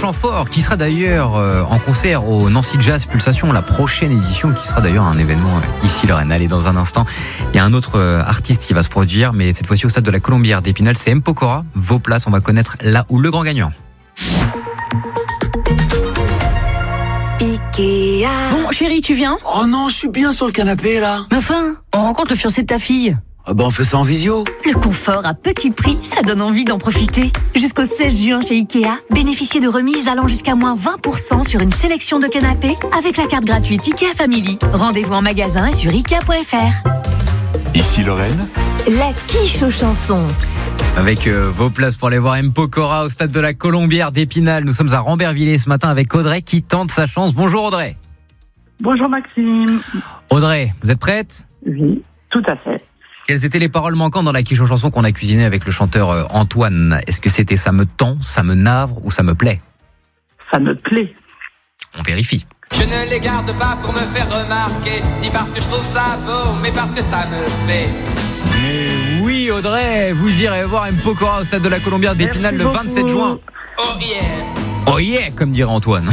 Chamfort, qui sera d'ailleurs en concert au Nancy Jazz Pulsation, la prochaine édition, qui sera d'ailleurs un événement ici, Lorraine. Allez, dans un instant, il y a un autre artiste qui va se produire, mais cette fois-ci au stade de la Colombière d'Épinal, c'est M. Pokora. Vos places, on va connaître là où le grand gagnant. Ikea. Bon, chérie, tu viens ? Oh non, je suis bien sur le canapé là. Mais enfin, on rencontre le fiancé de ta fille. Ah bah on fait ça en visio. Le confort à petit prix, ça donne envie d'en profiter. Jusqu'au 16 juin chez Ikea, bénéficiez de remises allant jusqu'à moins 20% sur une sélection de canapés avec la carte gratuite Ikea Family. Rendez-vous en magasin et sur Ikea.fr. Ici Lorraine. La quiche aux chansons. Avec vos places pour aller voir M. Pokora au stade de la Colombière d'Épinal. Nous sommes à Rambervillers ce matin avec Audrey qui tente sa chance. Bonjour Audrey. Bonjour Maxime. Audrey, vous êtes prête ? Oui, tout à fait. Quelles étaient les paroles manquantes dans la quiche aux chansons qu'on a cuisiné avec le chanteur Antoine ? Est-ce que c'était « ça me tend, ça me navre » ou « ça me plaît » ? Ça me plaît. On vérifie. Je ne les garde pas pour me faire remarquer, ni parce que je trouve ça beau, mais parce que ça me plaît. Et oui Audrey, vous irez voir M. Pokora au stade de la Colombière d'Épinal le 27 juin. Oh yeah. Oh yeah, comme dirait Antoine.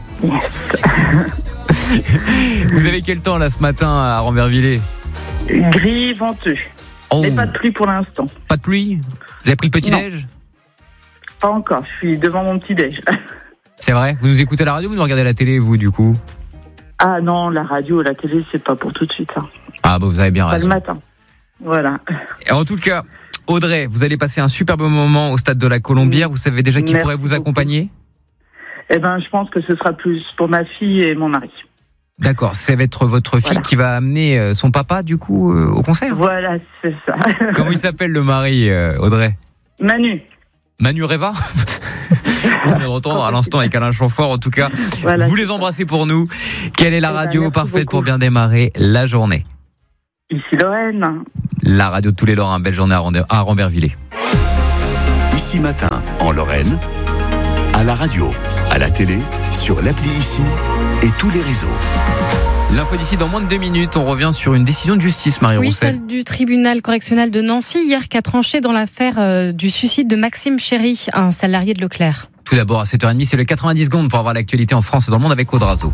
Vous avez quel temps là ce matin à Rambervillers ? Gris, venteux. Oh. Mais pas de pluie pour l'instant. Pas de pluie ? Vous avez pris le petit-déj ? Pas encore, je suis devant mon petit-déj. C'est vrai ? Vous nous écoutez à la radio ou vous nous regardez à la télé, vous, du coup ? Ah non, la radio, la télé, c'est pas pour tout de suite. Hein. Ah bah vous avez bien Pas raison. le matin. Voilà. Et en tout cas, Audrey, vous allez passer un superbe moment au stade de la Colombière. Vous savez déjà qui Merci pourrait vous beaucoup. accompagner ? Eh ben, je pense que ce sera plus pour ma fille et mon mari. D'accord, ça va être votre fille Voilà. qui va amener son papa, du coup, au concert. Voilà, c'est ça. Comment il s'appelle le mari, Audrey ? Manu. Manu Reva. On vient d'entendre à l'instant avec Alain Chamfort. En tout cas, Voilà, vous les embrassez pour nous. Quelle est la Eh ben, radio merci parfaite beaucoup. pour bien démarrer la journée ? Ici Lorraine. La radio de tous les Lorrains. Belle journée à Rambervillers. Ici Matin, en Lorraine. À la radio, à la télé, sur l'appli Ici et tous les réseaux. L'info d'ici dans moins de 2 minutes. On revient sur une décision de justice, Marie Oui, Roussel. celle du tribunal correctionnel de Nancy hier qui a tranché dans l'affaire du suicide de Maxime Chéry, un salarié de Leclerc. Tout d'abord, à 7h30, c'est le 90 secondes pour avoir l'actualité en France et dans le monde avec Audrazo.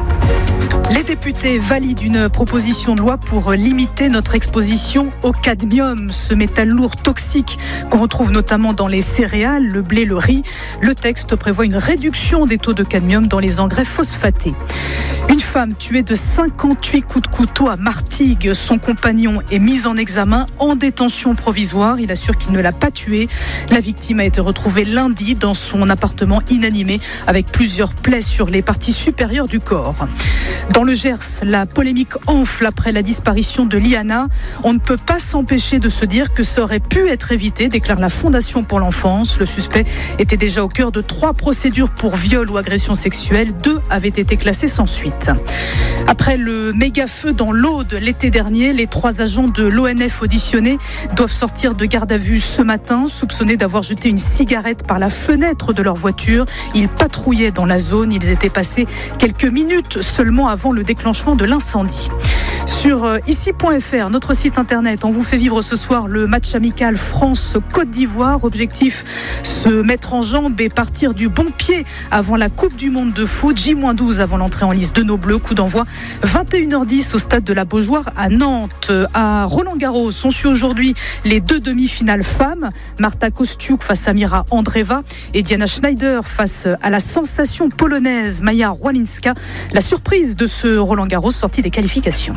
Les députés valident une proposition de loi pour limiter notre exposition au cadmium, ce métal lourd toxique qu'on retrouve notamment dans les céréales, le blé, le riz. Le texte prévoit une réduction des taux de cadmium dans les engrais phosphatés. Une femme tuée de 58 coups de couteau à Martigues. Son compagnon est mis en examen en détention provisoire. Il assure qu'il ne l'a pas tuée. La victime a été retrouvée lundi dans son appartement inanimé avec plusieurs plaies sur les parties supérieures du corps. Dans le Gers, la polémique enfle après la disparition de Liana. On ne peut pas s'empêcher de se dire que ça aurait pu être évité, déclare la Fondation pour l'enfance. Le suspect était déjà au cœur de 3 procédures pour viol ou agression sexuelle. 2 avaient été classées sans suite. Après le méga-feu dans l'Aude l'été dernier, les 3 agents de l'ONF auditionnés doivent sortir de garde à vue ce matin, soupçonnés d'avoir jeté une cigarette par la fenêtre de leur voiture. Ils patrouillaient dans la zone. Ils étaient passés quelques minutes seulement avant le déclenchement de l'incendie. Sur ici.fr, notre site internet, on vous fait vivre ce soir le match amical France-Côte d'Ivoire. Objectif, se mettre en jambe et partir du bon pied avant la Coupe du Monde de foot. J-12 avant l'entrée en lice de nos Bleus. Coup d'envoi 21h10 au stade de la Beaujoire à Nantes. À Roland-Garros, on suit aujourd'hui les 2 demi-finales femmes. Marta Kostiuk face à Mira Andreeva et Diana Schneider face à la sensation polonaise Maja Rwalinska. La surprise de ce Roland-Garros sorti des qualifications.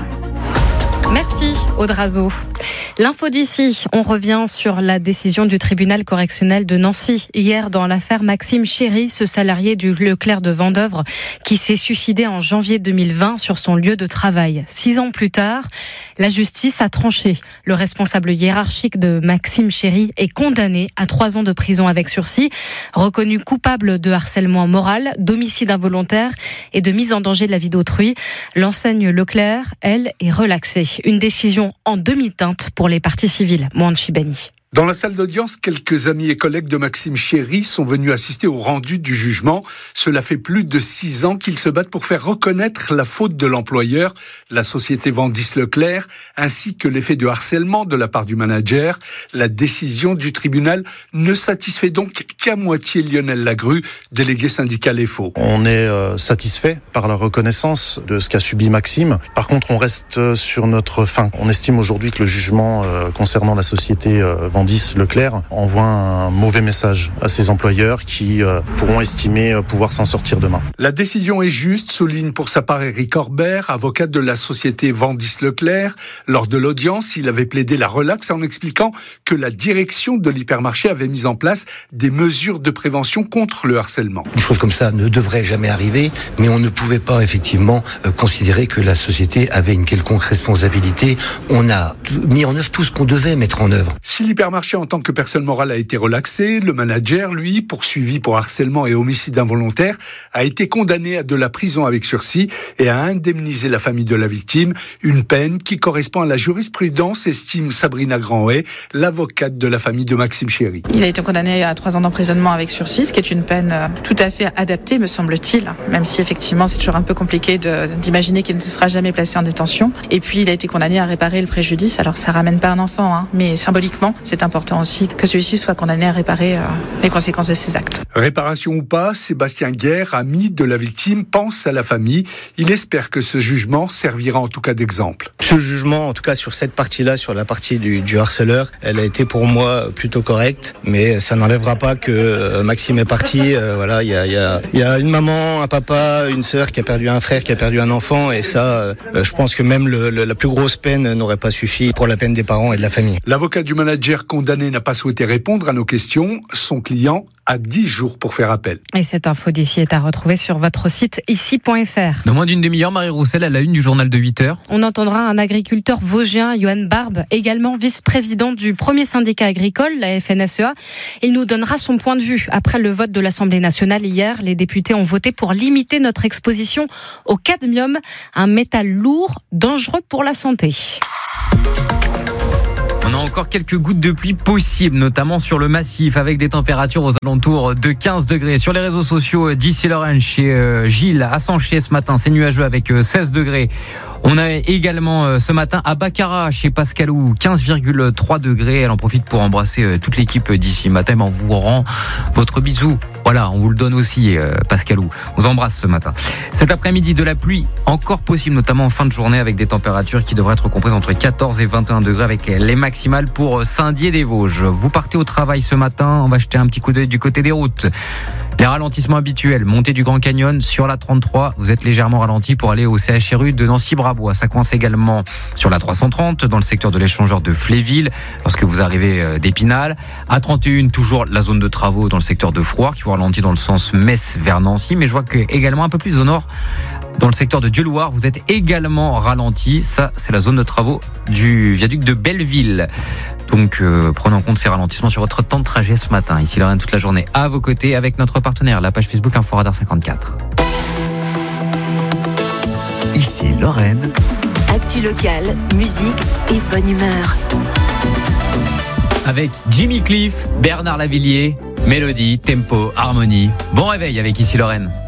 Merci Audrazo. L'info d'ici, on revient sur la décision du tribunal correctionnel de Nancy. Hier, dans l'affaire Maxime Chéry, ce salarié du Leclerc de Vendeuvre qui s'est suicidé en janvier 2020 sur son lieu de travail. 6 ans plus tard, la justice a tranché. Le responsable hiérarchique de Maxime Chéry est condamné à 3 ans de prison avec sursis, reconnu coupable de harcèlement moral, d'homicide involontaire et de mise en danger de la vie d'autrui. L'enseigne Leclerc, elle, est relaxée. Une décision en demi-teinte pour les parties civiles. Mohan Chibani. Dans la salle d'audience, quelques amis et collègues de Maxime Chéry sont venus assister au rendu du jugement. Cela fait plus de 6 ans qu'ils se battent pour faire reconnaître la faute de l'employeur, la société Vendis Leclerc, ainsi que l'effet de harcèlement de la part du manager. La décision du tribunal ne satisfait donc qu'à moitié Lionel Lagru, délégué syndical EFO. On est satisfait par la reconnaissance de ce qu'a subi Maxime. Par contre, on reste sur notre fin. On estime aujourd'hui que le jugement concernant la société Vendis Leclerc envoie un mauvais message à ses employeurs qui pourront estimer pouvoir s'en sortir demain. La décision est juste, souligne pour sa part Éric Orbert, avocat de la société Vendis Leclerc. Lors de l'audience, il avait plaidé la relaxe en expliquant que la direction de l'hypermarché avait mis en place des mesures de prévention contre le harcèlement. Des choses comme ça ne devraient jamais arriver, mais on ne pouvait pas effectivement considérer que la société avait une quelconque responsabilité. On a mis en œuvre tout ce qu'on devait mettre en œuvre. Si l'hypermarché en tant que personne morale a été relaxé, le manager, lui, poursuivi pour harcèlement et homicide involontaire, a été condamné à de la prison avec sursis et à indemniser la famille de la victime, une peine qui correspond à la jurisprudence, estime Sabrina Grandhaye, l'avocate de la famille de Maxime Chéry. Il a été condamné à 3 ans d'emprisonnement avec sursis, ce qui est une peine tout à fait adaptée, me semble-t-il, même si effectivement c'est toujours un peu compliqué d'imaginer qu'il ne sera jamais placé en détention. Et puis il a été condamné à réparer le préjudice, alors ça ramène pas un enfant, mais symboliquement, c'est important aussi que celui-ci soit condamné à réparer les conséquences de ses actes. Réparation ou pas, Sébastien Guerre, ami de la victime, pense à la famille. Il espère que ce jugement servira en tout cas d'exemple. Ce jugement, en tout cas sur cette partie-là, sur la partie du harceleur, elle a été pour moi plutôt correcte, mais ça n'enlèvera pas que Maxime est parti. Voilà, il y a une maman, un papa, une sœur qui a perdu un frère, qui a perdu un enfant, et ça, je pense que même la plus grosse peine n'aurait pas suffi pour la peine des parents et de la famille. L'avocat du manager condamné n'a pas souhaité répondre à nos questions. Son client a 10 jours pour faire appel. Et cette info d'ici est à retrouver sur votre site ici.fr. Dans moins d'une demi-heure, Marie Roussel à la une du journal de 8h. On entendra un agriculteur vosgien, Johan Barbe, également vice-président du premier syndicat agricole, la FNSEA. Il nous donnera son point de vue. Après le vote de l'Assemblée nationale hier, les députés ont voté pour limiter notre exposition au cadmium, un métal lourd, dangereux pour la santé. On a encore quelques gouttes de pluie possibles, notamment sur le massif, avec des températures aux alentours de 15 degrés. Sur les réseaux sociaux, d'ici Lorraine, chez Gilles, à Sanchier ce matin, c'est nuageux avec 16 degrés. On a également ce matin à Baccarat, chez Pascalou, 15,3 degrés. Elle en profite pour embrasser toute l'équipe d'ici matin. On vous rend votre bisou. Voilà, on vous le donne aussi, Pascalou. On vous embrasse ce matin. Cet après-midi, de la pluie encore possible, notamment en fin de journée, avec des températures qui devraient être comprises entre 14 et 21 degrés, avec les maximales pour Saint-Dié-des-Vosges. Vous partez au travail ce matin, on va jeter un petit coup d'œil du côté des routes. Les ralentissements habituels, montée du Grand Canyon sur la 33, vous êtes légèrement ralenti pour aller au CHRU de Nancy-Brabois. Ça coince également sur la 330 dans le secteur de l'échangeur de Fléville lorsque vous arrivez d'Épinal. A31, toujours la zone de travaux dans le secteur de Froire qui vous ralentit dans le sens Metz vers Nancy. Mais je vois que également un peu plus au nord, dans le secteur de Dieulouard, vous êtes également ralenti. Ça, c'est la zone de travaux du viaduc de Belleville. Donc, prenez en compte ces ralentissements sur votre temps de trajet ce matin. Ici, Lorraine, toute la journée à vos côtés avec notre partenaire, la page Facebook Inforadar 54. Ici, Lorraine. Actu locale, musique et bonne humeur. Avec Jimmy Cliff, Bernard Lavillier, mélodie, tempo, harmonie. Bon réveil avec Ici Lorraine.